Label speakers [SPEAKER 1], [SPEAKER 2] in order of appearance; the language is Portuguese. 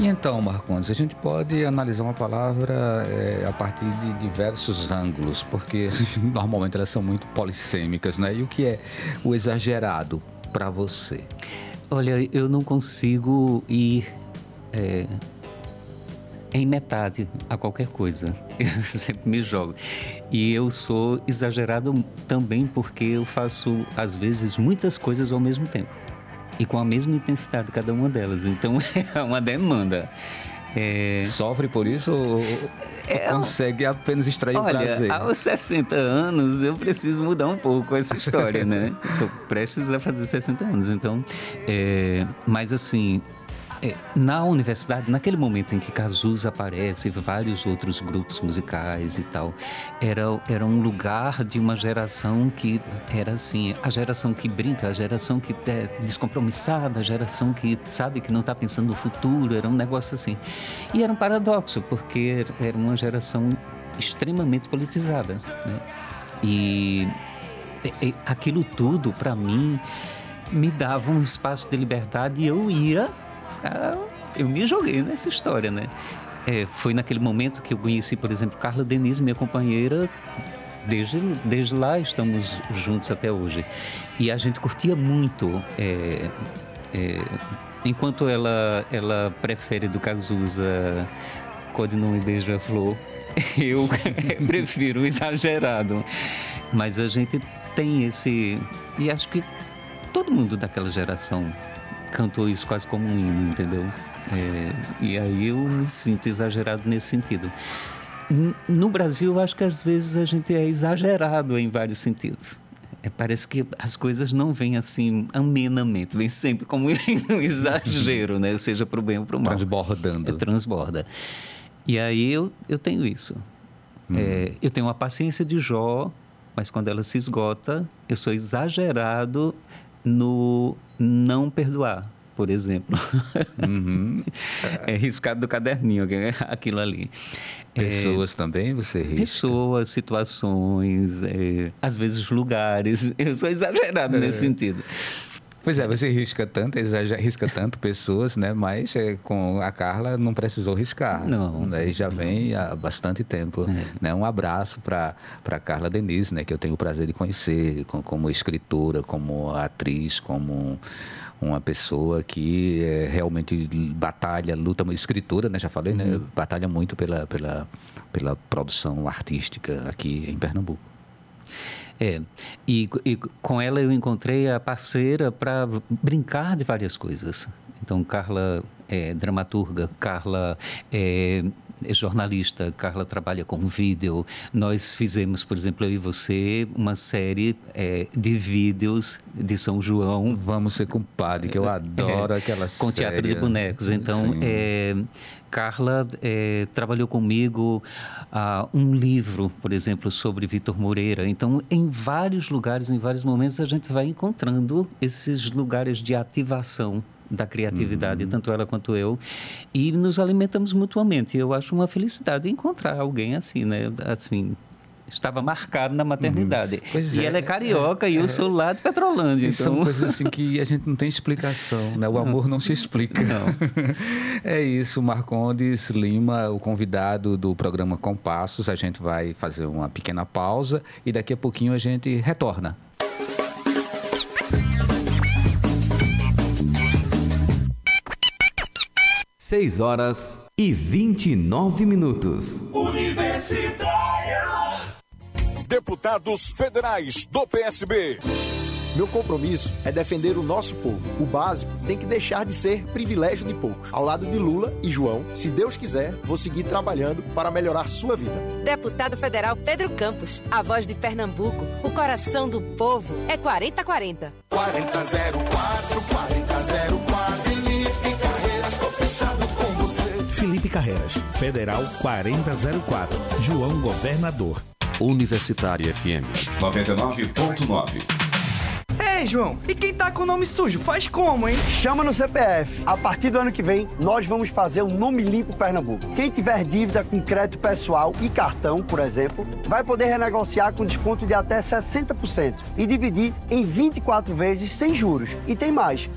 [SPEAKER 1] E então, Marcondes, a gente pode analisar uma palavra a partir de diversos ângulos, porque normalmente elas são muito polissêmicas, né? E o que é o exagerado para você?
[SPEAKER 2] Olha, eu não consigo ir em metade a qualquer coisa. Eu sempre me jogo. E eu sou exagerado também porque eu faço, às vezes, muitas coisas ao mesmo tempo. E com a mesma intensidade cada uma delas. Então, é uma demanda.
[SPEAKER 1] Sofre por isso ou consegue apenas extrair o prazer?
[SPEAKER 2] Olha, aos 60 anos eu preciso mudar um pouco essa história, né? Estou prestes a fazer 60 anos, então... mas assim... na universidade, naquele momento em que Cazuza aparece, vários outros grupos musicais e tal, era um lugar de uma geração que era assim, a geração que brinca, a geração que é descompromissada, a geração que sabe que não está pensando no futuro, era um negócio assim. E era um paradoxo, porque era uma geração extremamente politizada, né? E aquilo tudo, para mim, me dava um espaço de liberdade e eu me joguei nessa história, né? Foi naquele momento que eu conheci, por exemplo, Carla Denise, minha companheira. Desde lá estamos juntos até hoje. E a gente curtia muito. Enquanto ela prefere do Cazuza Codinome Beija-Flor, eu prefiro o exagerado. Mas a gente tem esse... E acho que todo mundo daquela geração cantou isso quase como um hino, entendeu? E aí eu me sinto exagerado nesse sentido. No Brasil, eu acho que às vezes a gente é exagerado em vários sentidos. Parece que as coisas não vêm assim amenamente, vem sempre como um exagero, né? Seja para o bem ou para o mal.
[SPEAKER 1] Transbordando.
[SPEAKER 2] Transborda. E aí eu tenho isso. Eu tenho uma paciência de Jó, mas quando ela se esgota, eu sou exagerado no não perdoar, por exemplo. É riscado do caderninho, aquilo ali.
[SPEAKER 1] Pessoas também você risca?
[SPEAKER 2] Pessoas, situações, às vezes lugares. Eu sou exagerado nesse sentido.
[SPEAKER 1] Pois você risca tanto pessoas, né? Mas com a Carla não precisou riscar.
[SPEAKER 2] Não.
[SPEAKER 1] Daí já vem há bastante tempo. Né? Um abraço para Carla Denise, né? Que eu tenho o prazer de conhecer como escritora, como atriz, como uma pessoa que realmente batalha, luta, escritora, né? Já falei, né? Batalha muito pela produção artística aqui em Pernambuco.
[SPEAKER 2] E com ela eu encontrei a parceira para brincar de várias coisas. Então, Carla é dramaturga, Carla é jornalista, Carla trabalha com vídeo. Nós fizemos, por exemplo, eu e você, uma série de vídeos de São João.
[SPEAKER 1] Vamos Ser Compadre, que eu adoro aquela série.
[SPEAKER 2] Com teatro de bonecos. Então, Carla trabalhou comigo um livro, por exemplo, sobre Vitor Moreira. Então, em vários lugares, em vários momentos, a gente vai encontrando esses lugares de ativação da criatividade, tanto ela quanto eu, e nos alimentamos mutuamente. Eu acho uma felicidade encontrar alguém assim, né? Assim, estava marcado na maternidade. Ela é carioca e eu sou lá de Petrolândia. Então...
[SPEAKER 1] São coisas assim que a gente não tem explicação, né? O amor não se explica.
[SPEAKER 2] Não.
[SPEAKER 1] É isso, Marcondes Lima, o convidado do programa Compassos. A gente vai fazer uma pequena pausa e daqui a pouquinho a gente retorna.
[SPEAKER 3] Seis horas e 29 minutos.
[SPEAKER 4] Universitária. Deputados federais do PSB.
[SPEAKER 5] Meu compromisso é defender o nosso povo. O básico tem que deixar de ser privilégio de poucos. Ao lado de Lula e João, se Deus quiser, vou seguir trabalhando para melhorar sua vida.
[SPEAKER 6] Deputado Federal Pedro Campos, a voz de Pernambuco, o coração do povo é 4040.
[SPEAKER 4] 4004, 4004, Felipe Carreiras, tô fechado com você.
[SPEAKER 7] Felipe Carreiras, Federal 4004, João Governador.
[SPEAKER 3] Universitária FM
[SPEAKER 4] 99.9.
[SPEAKER 8] Ei, João, e quem tá com o nome sujo, faz como, hein?
[SPEAKER 9] Chama no CPF. A partir do ano que vem, nós vamos fazer um Nome Limpo Pernambuco. Quem tiver dívida com crédito pessoal e cartão, por exemplo, vai poder renegociar com desconto de até 60% e dividir em 24 vezes sem juros. E tem mais.